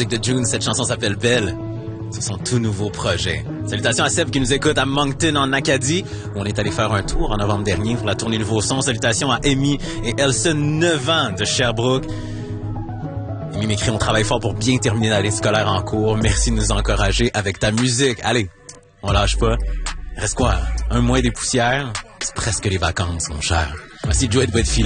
avec The June. Cette chanson s'appelle Belle. C'est son tout nouveau projet. Salutations à Seb qui nous écoute à Moncton en Acadie, où on est allé faire un tour en novembre dernier pour la tournée Nouveau Son. Salutations à Amy et Elson, 9 ans de Sherbrooke. Amy m'écrit, on travaille fort pour bien terminer l'année scolaire en cours. Merci de nous encourager avec ta musique. Allez, on lâche pas. Reste quoi? Un mois des poussières? C'est presque les vacances, mon cher. Voici Joey de Filet.